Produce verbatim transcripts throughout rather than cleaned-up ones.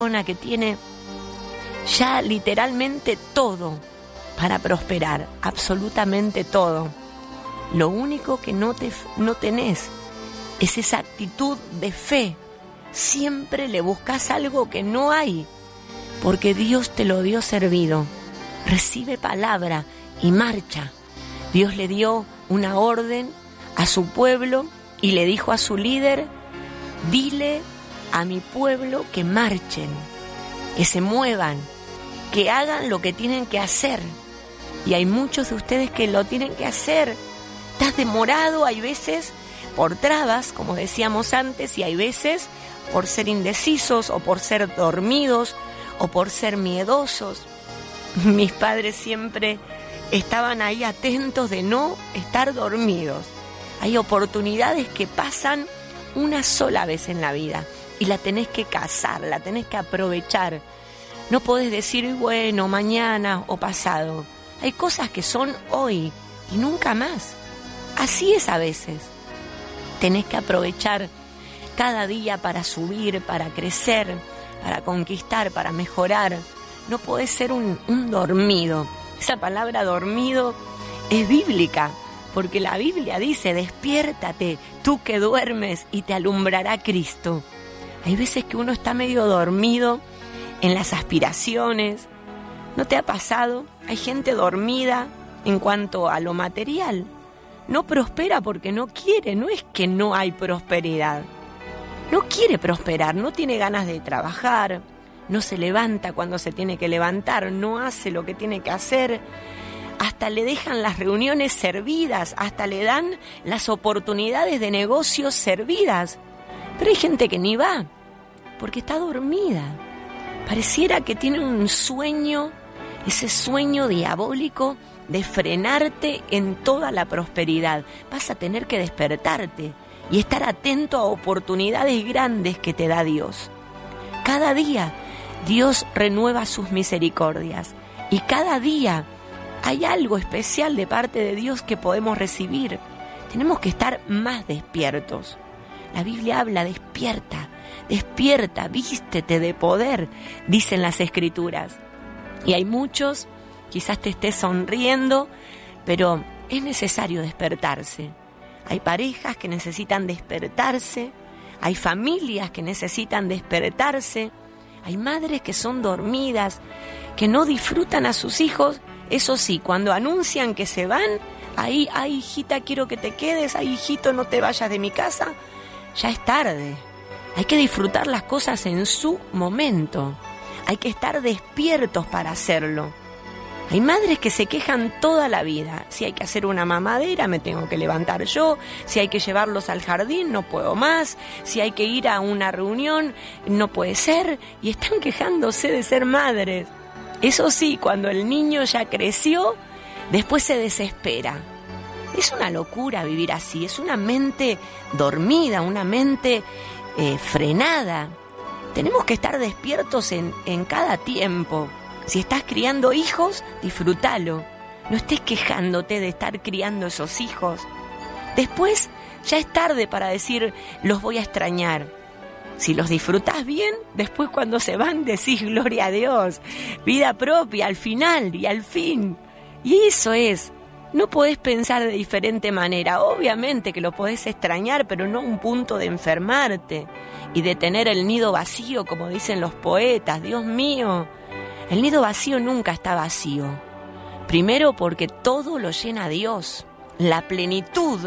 persona que tiene ya literalmente todo para prosperar, absolutamente todo. Lo único que no, te, no tenés es esa actitud de fe. Siempre le buscas algo que no hay, porque Dios te lo dio servido. Recibe palabra y marcha. Dios le dio una orden a su pueblo y le dijo a su líder: dile a mi pueblo que marchen, que se muevan, que hagan lo que tienen que hacer. Y hay muchos de ustedes que lo tienen que hacer. Estás demorado, hay veces por trabas, como decíamos antes, y hay veces por ser indecisos o por ser dormidos o por ser miedosos. Mis padres siempre estaban ahí atentos de no estar dormidos. Hay oportunidades que pasan una sola vez en la vida y la tenés que cazar, la tenés que aprovechar. No podés decir, bueno, mañana o pasado. Hay cosas que son hoy y nunca más. Así es a veces. Tenés que aprovechar cada día para subir, para crecer, para conquistar, para mejorar. No podés ser un, un dormido. Esa palabra dormido es bíblica, porque la Biblia dice: despiértate, tú que duermes, y te alumbrará Cristo. Hay veces que uno está medio dormido en las aspiraciones. ¿No te ha pasado? Hay gente dormida en cuanto a lo material. No prospera porque no quiere, no es que no hay prosperidad. No quiere prosperar, no tiene ganas de trabajar, no se levanta cuando se tiene que levantar, no hace lo que tiene que hacer. Hasta le dejan las reuniones servidas, hasta le dan las oportunidades de negocios servidas. Pero hay gente que ni va, porque está dormida. Pareciera que tiene un sueño, ese sueño diabólico de frenarte en toda la prosperidad. Vas a tener que despertarte y estar atento a oportunidades grandes que te da Dios. Cada día Dios renueva sus misericordias y cada día hay algo especial de parte de Dios que podemos recibir. Tenemos que estar más despiertos. La Biblia habla: despierta, despierta, vístete de poder, dicen las Escrituras. Y hay muchos, quizás te estés sonriendo, pero es necesario despertarse. Hay parejas que necesitan despertarse, hay familias que necesitan despertarse, hay madres que son dormidas, que no disfrutan a sus hijos. Eso sí, cuando anuncian que se van, ahí, ay hijita, quiero que te quedes, ay hijito, no te vayas de mi casa, ya es tarde. Hay que disfrutar las cosas en su momento, hay que estar despiertos para hacerlo. Hay madres que se quejan toda la vida. Si hay que hacer una mamadera, me tengo que levantar yo. Si hay que llevarlos al jardín, no puedo más. Si hay que ir a una reunión, no puede ser. Y están quejándose de ser madres. Eso sí, cuando el niño ya creció, después se desespera. Es una locura vivir así. Es una mente dormida, una mente eh, frenada. Tenemos que estar despiertos en, en cada tiempo. Si estás criando hijos, disfrútalo. No estés quejándote de estar criando esos hijos. Después ya es tarde para decir: los voy a extrañar. Si los disfrutás bien, después cuando se van decís: gloria a Dios, vida propia al final y al fin. Y eso es. No podés pensar de diferente manera. Obviamente que lo podés extrañar, pero no a un punto de enfermarte y de tener el nido vacío, como dicen los poetas. Dios mío. El nido vacío nunca está vacío. Primero porque todo lo llena Dios. La plenitud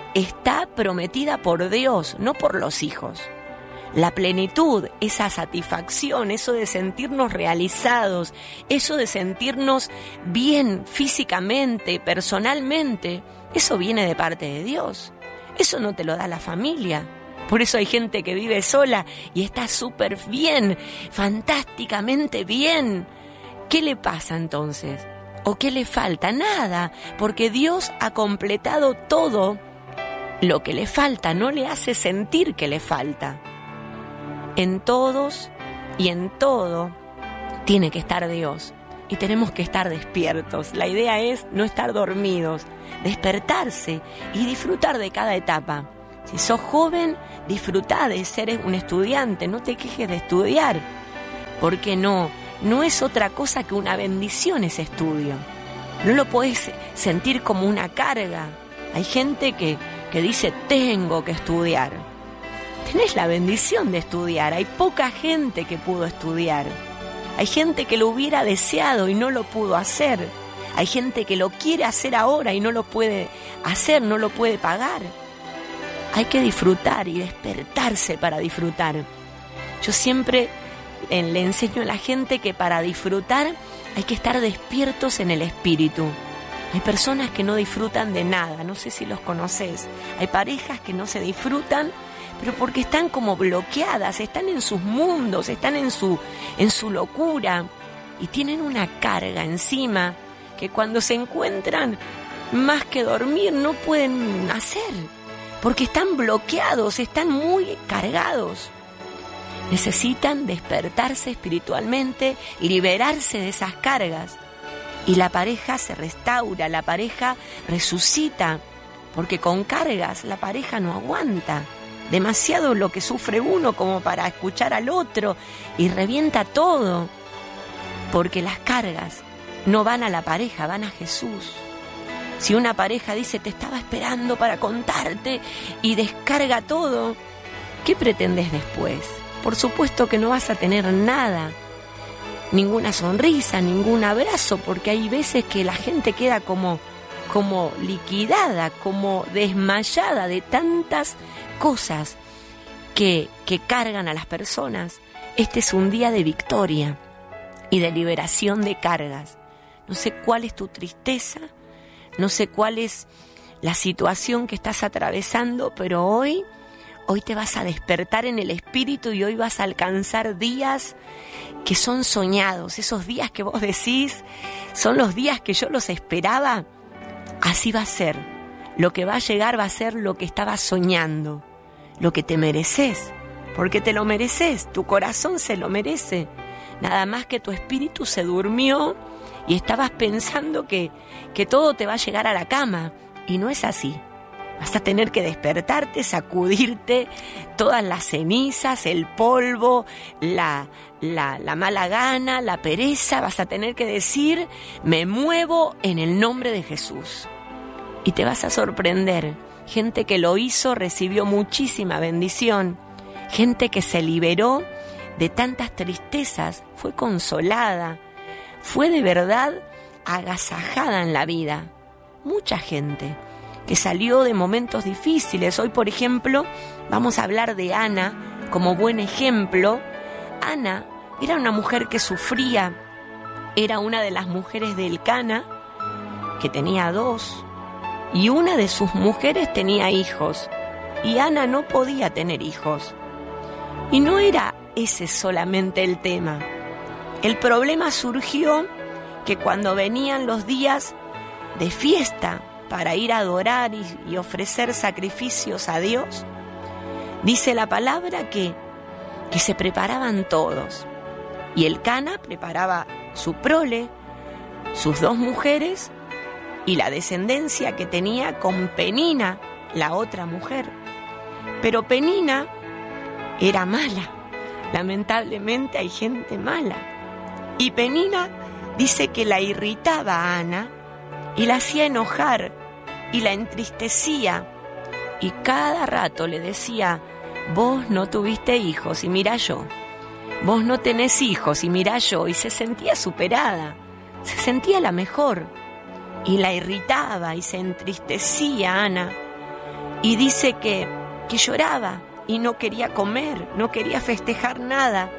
está prometida por Dios, no por los hijos. La plenitud, esa satisfacción, eso de sentirnos realizados, eso de sentirnos bien físicamente, personalmente, eso viene de parte de Dios. Eso no te lo da la familia. Por eso hay gente que vive sola y está súper bien, fantásticamente bien. ¿Qué le pasa entonces? ¿O qué le falta? Nada, porque Dios ha completado todo. Lo que le falta no le hace sentir que le falta. En todos y en todo tiene que estar Dios. Y tenemos que estar despiertos. La idea es no estar dormidos, despertarse y disfrutar de cada etapa. Si sos joven, disfrutá de ser un estudiante, no te quejes de estudiar. porque no, no es otra cosa que una bendición ese estudio. No lo podés sentir como una carga. Hay gente que, que dice, tengo que estudiar. Tenés la bendición de estudiar. Hay poca gente que pudo estudiar. Hay gente que lo hubiera deseado y no lo pudo hacer. Hay gente que lo quiere hacer ahora y no lo puede hacer, no lo puede pagar. Hay que disfrutar y despertarse para disfrutar. Yo siempre eh, le enseño a la gente que para disfrutar hay que estar despiertos en el espíritu. Hay personas que no disfrutan de nada, no sé si los conoces. Hay parejas que no se disfrutan, pero porque están como bloqueadas, están en sus mundos, están en su, en su locura y tienen una carga encima que cuando se encuentran, más que dormir, no pueden hacer, porque están bloqueados, están muy cargados. Necesitan despertarse espiritualmente, liberarse de esas cargas. Y la pareja se restaura, la pareja resucita, porque con cargas la pareja no aguanta. Demasiado lo que sufre uno como para escuchar al otro y revienta todo, porque las cargas no van a la pareja, van a Jesús. Si una pareja dice, te estaba esperando para contarte y descarga todo, ¿qué pretendes después? Por supuesto que no vas a tener nada, ninguna sonrisa, ningún abrazo, porque hay veces que la gente queda como, como liquidada, como desmayada de tantas cosas que, que cargan a las personas. Este es un día de victoria y de liberación de cargas. No sé cuál es tu tristeza, no sé cuál es la situación que estás atravesando, pero hoy, hoy te vas a despertar en el espíritu y hoy vas a alcanzar días que son soñados. Esos días que vos decís, son los días que yo los esperaba. Así va a ser. Lo que va a llegar va a ser lo que estabas soñando, lo que te mereces, porque te lo mereces, tu corazón se lo merece. Nada más que tu espíritu se durmió y estabas pensando que, que todo te va a llegar a la cama, y no es así. Vas a tener que despertarte, sacudirte todas las cenizas, el polvo, la, la, la mala gana, la pereza. Vas a tener que decir, me muevo en el nombre de Jesús. Y te vas a sorprender. Gente que lo hizo recibió muchísima bendición. Gente que se liberó de tantas tristezas, fue consolada, fue de verdad agasajada en la vida. Mucha gente que salió de momentos difíciles. Hoy, por ejemplo, vamos a hablar de Ana como buen ejemplo. Ana era una mujer que sufría, era una de las mujeres de Elcana, que tenía dos, y una de sus mujeres tenía hijos, y Ana no podía tener hijos. Y no era ese solamente el tema. El problema surgió que cuando venían los días de fiesta para ir a adorar y, y ofrecer sacrificios a Dios, dice la palabra que, que se preparaban todos. Y Elcana preparaba su prole, sus dos mujeres y la descendencia que tenía con Penina, la otra mujer. Pero Penina era mala. Lamentablemente hay gente mala. Y Penina dice que la irritaba a Ana y la hacía enojar y la entristecía. Y cada rato le decía, vos no tuviste hijos y mirá yo. Vos no tenés hijos y mirá yo. Y se sentía superada, se sentía la mejor. Y la irritaba y se entristecía a Ana. Y dice que, que lloraba y no quería comer, no quería festejar nada.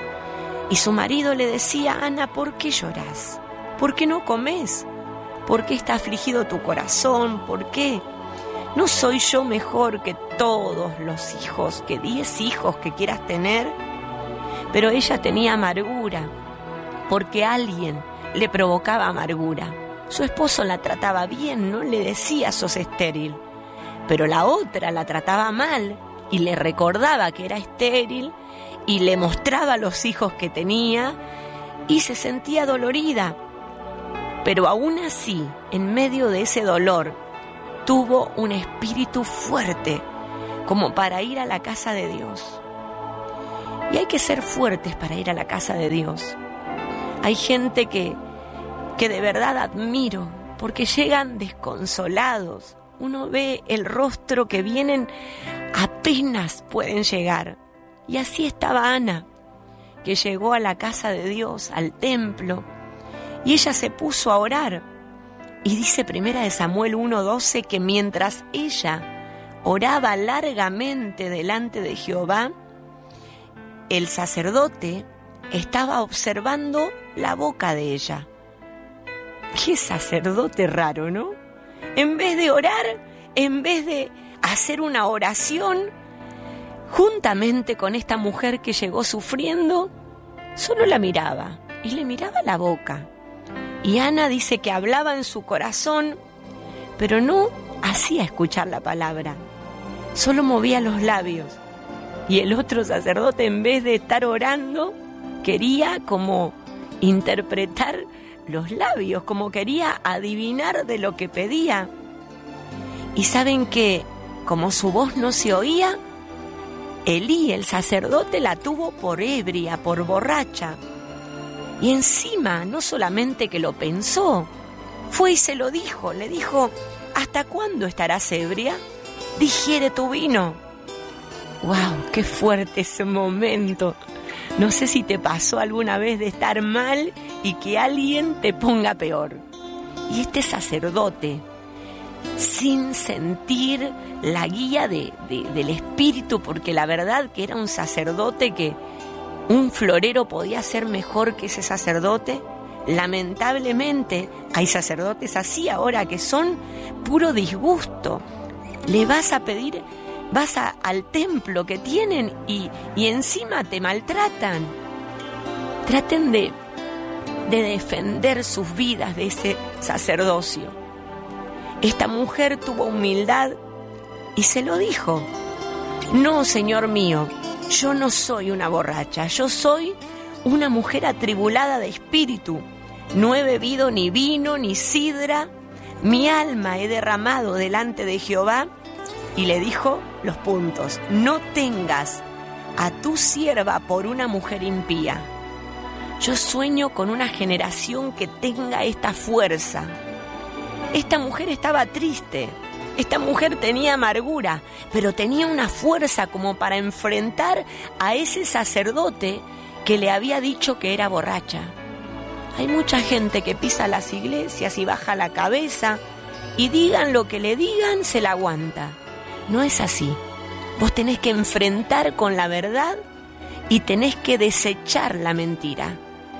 Y su marido le decía, Ana, ¿por qué llorás? ¿Por qué no comes? ¿Por qué está afligido tu corazón? ¿Por qué? ¿No soy yo mejor que todos los hijos, que diez hijos que quieras tener? Pero ella tenía amargura, porque alguien le provocaba amargura. Su esposo la trataba bien, no le decía sos estéril, pero la otra la trataba mal y le recordaba que era estéril y le mostraba los hijos que tenía y se sentía dolorida. Pero aún así, en medio de ese dolor, tuvo un espíritu fuerte como para ir a la casa de Dios. Y hay que ser fuertes para ir a la casa de Dios. Hay gente que, que de verdad admiro, porque llegan desconsolados. Uno ve el rostro que vienen, apenas pueden llegar. Y así estaba Ana, que llegó a la casa de Dios, al templo, y ella se puso a orar. Y dice Primera de Samuel uno doce que mientras ella oraba largamente delante de Jehová, el sacerdote estaba observando la boca de ella. Qué sacerdote raro, ¿no? En vez de orar, en vez de hacer una oración, juntamente con esta mujer que llegó sufriendo, solo la miraba y le miraba la boca. Y Ana dice que hablaba en su corazón, pero no hacía escuchar la palabra, solo movía los labios. Y el otro sacerdote, en vez de estar orando, quería como interpretar los labios, como quería adivinar de lo que pedía. Y saben que, como su voz no se oía, Elí, el sacerdote, la tuvo por ebria, por borracha. Y encima, no solamente que lo pensó, fue y se lo dijo, le dijo: ¿hasta cuándo estarás ebria? Digiere tu vino. ¡Wow! ¡Qué fuerte ese momento! No sé si te pasó alguna vez de estar mal y que alguien te ponga peor. Y este sacerdote, sin sentir la guía de, de, del Espíritu, porque la verdad que era un sacerdote que un florero podía ser mejor que ese sacerdote. Lamentablemente hay sacerdotes así ahora que son puro disgusto. Le vas a pedir, vas a, al templo que tienen y, y encima te maltratan. Traten de, de defender sus vidas de ese sacerdocio. Esta mujer tuvo humildad y se lo dijo: no, Señor mío, yo no soy una borracha, yo soy una mujer atribulada de espíritu. No he bebido ni vino ni sidra, mi alma he derramado delante de Jehová. Y le dijo los puntos: no tengas a tu sierva por una mujer impía. Yo sueño con una generación que tenga esta fuerza. Esta mujer estaba triste, esta mujer tenía amargura, pero tenía una fuerza como para enfrentar a ese sacerdote que le había dicho que era borracha. Hay mucha gente que pisa las iglesias y baja la cabeza y digan lo que le digan, se la aguanta. No es así. Vos tenés que enfrentar con la verdad y tenés que desechar la mentira.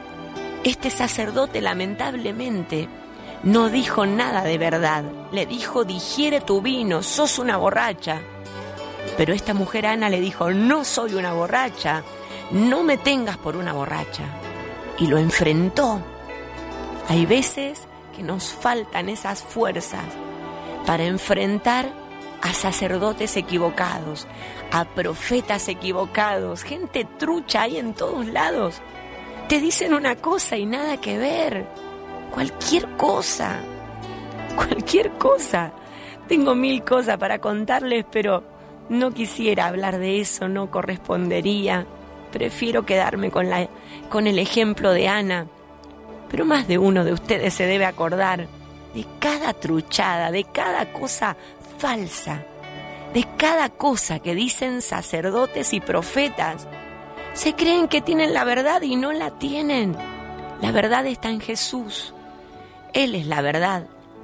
Este sacerdote lamentablemente no dijo nada de verdad. Le dijo: digiere tu vino, sos una borracha. Pero esta mujer Ana le dijo: no soy una borracha, no me tengas por una borracha. Y lo enfrentó. Hay veces que nos faltan esas fuerzas para enfrentar a sacerdotes equivocados, a profetas equivocados, gente trucha hay en todos lados. Te dicen una cosa y nada que ver. Cualquier cosa, cualquier cosa. Tengo mil cosas para contarles, pero no quisiera hablar de eso, no correspondería. Prefiero quedarme con, la, con el ejemplo de Ana. Pero más de uno de ustedes se debe acordar de cada truchada, de cada cosa falsa, de cada cosa que dicen sacerdotes y profetas. Se creen que tienen la verdad y no la tienen. La verdad está en Jesús. Él es la verdad.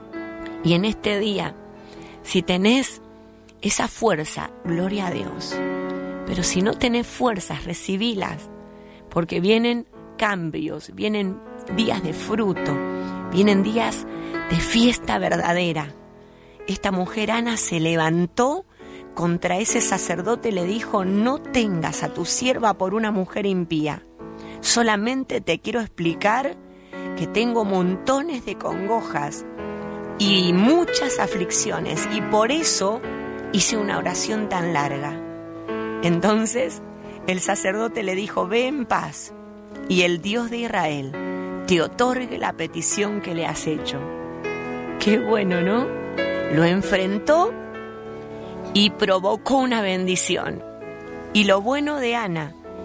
Y en este día, si tenés esa fuerza, gloria a Dios. Pero si no tenés fuerzas, recibílas, porque vienen cambios, vienen días de fruto, vienen días de fiesta verdadera. Esta mujer Ana se levantó contra ese sacerdote y le dijo: no tengas a tu sierva por una mujer impía. Solamente te quiero explicar que tengo montones de congojas y muchas aflicciones, y por eso hice una oración tan larga. Entonces el sacerdote le dijo: ve en paz, y el Dios de Israel te otorgue la petición que le has hecho. Qué bueno, ¿no? Lo enfrentó y provocó una bendición. Y lo bueno de Ana,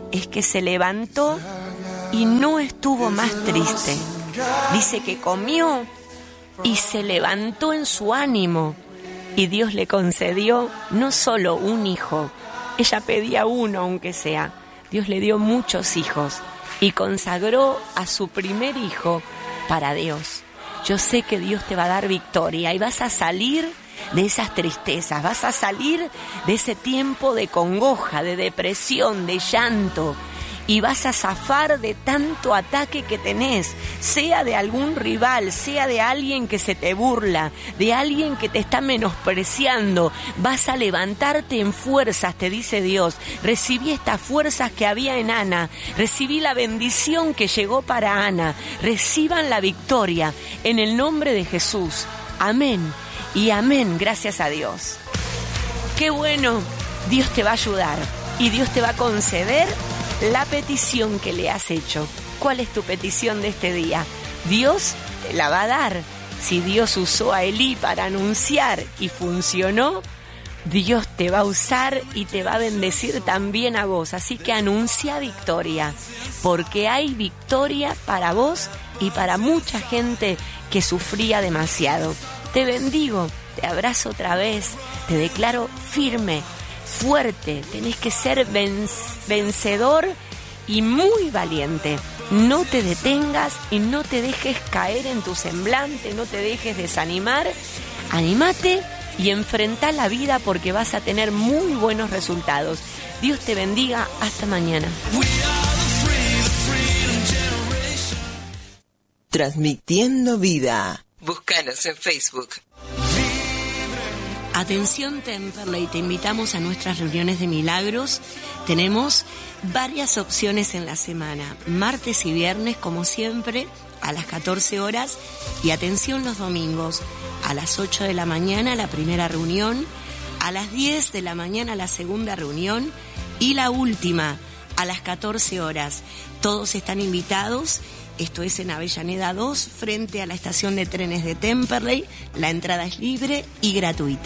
es que se levantó y no estuvo más triste. Dice que comió y se levantó en su ánimo. Y Dios le concedió no solo un hijo, ella pedía uno aunque sea. Dios le dio muchos hijos y consagró a su primer hijo para Dios. Yo sé que Dios te va a dar victoria y vas a salir de esas tristezas, vas a salir de ese tiempo de congoja, de depresión, de llanto, y vas a zafar de tanto ataque que tenés, sea de algún rival, sea de alguien que se te burla, de alguien que te está menospreciando. Vas a levantarte en fuerzas, te dice Dios. Recibí estas fuerzas que había en Ana, recibí la bendición que llegó para Ana. Reciban la victoria en el nombre de Jesús. Amén y amén, gracias a Dios. Qué bueno, Dios te va a ayudar y Dios te va a conceder la petición que le has hecho. ¿Cuál es tu petición de este día? Dios te la va a dar. Si Dios usó a Elí para anunciar y funcionó, Dios te va a usar y te va a bendecir también a vos. Así que anuncia victoria, porque hay victoria para vos y para mucha gente que sufría demasiado. Te bendigo, te abrazo otra vez, te declaro firme, fuerte, tenés que ser vencedor y muy valiente. No te detengas y no te dejes caer en tu semblante, no te dejes desanimar. Anímate y enfrentá la vida porque vas a tener muy buenos resultados. Dios te bendiga, hasta mañana. Transmitiendo vida. Búscanos en Facebook. Atención Temperley, te invitamos a nuestras reuniones de milagros. Tenemos varias opciones en la semana, martes y viernes como siempre a las catorce horas, y atención los domingos a las ocho de la mañana la primera reunión, a las diez de la mañana la segunda reunión y la última a las catorce horas. Todos están invitados. Esto es en Avellaneda dos, frente a la estación de trenes de Temperley. La entrada es libre y gratuita.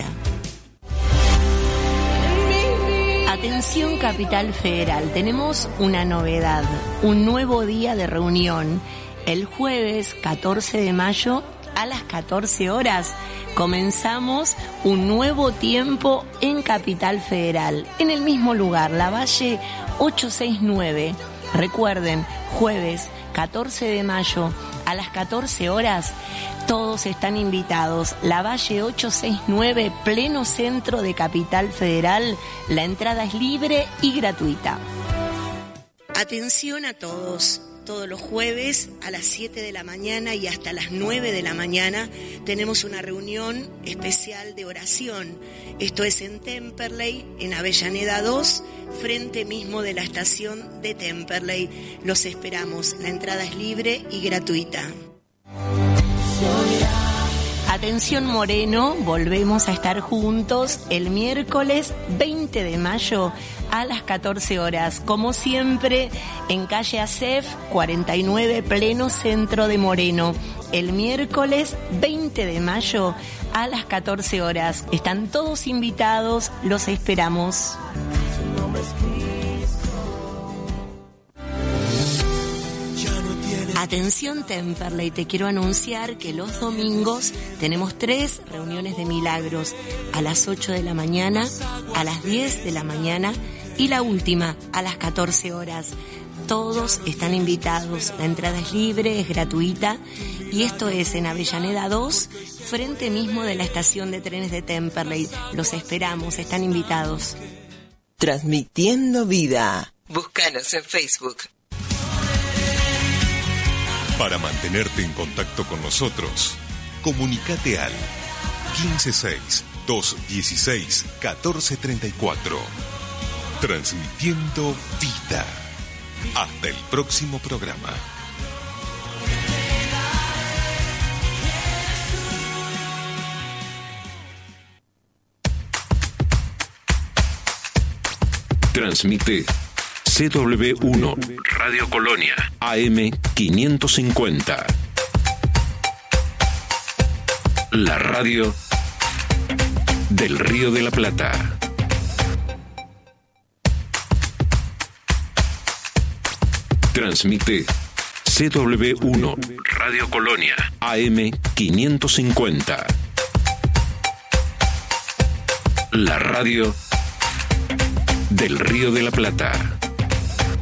Atención Capital Federal, tenemos una novedad, un nuevo día de reunión. El jueves catorce de mayo a las catorce horas comenzamos un nuevo tiempo en Capital Federal, en el mismo lugar, La Valle ochocientos sesenta y nueve. Recuerden, jueves catorce de mayo a las catorce horas, todos están invitados. La Valle ochocientos sesenta y nueve, pleno centro de Capital Federal. La entrada es libre y gratuita. Atención a todos. Todos los jueves a las siete de la mañana y hasta las nueve de la mañana tenemos una reunión especial de oración. Esto es en Temperley, en Avellaneda dos, frente mismo de la estación de Temperley. Los esperamos. La entrada es libre y gratuita. Atención Moreno, volvemos a estar juntos el miércoles veinte de mayo a las catorce horas, como siempre en calle Acef cuarenta y nueve, pleno centro de Moreno. El miércoles veinte de mayo a las catorce horas. Están todos invitados, los esperamos. Atención Temperley, te quiero anunciar que los domingos tenemos tres reuniones de milagros, a las ocho de la mañana, a las diez de la mañana y la última a las catorce horas. Todos están invitados, la entrada es libre, es gratuita, y esto es en Avellaneda dos, frente mismo de la estación de trenes de Temperley. Los esperamos, están invitados. Transmitiendo vida. Búscanos en Facebook. Para mantenerte en contacto con nosotros, comunícate al quince seis, doscientos dieciséis, catorce treinta y cuatro. Transmitiendo vida. Hasta el próximo programa. Transmite C W uno, Radio Colonia, A M quinientos cincuenta. La radio del Río de la Plata. Transmite C W uno, Radio Colonia, A M quinientos cincuenta. La radio del Río de la Plata.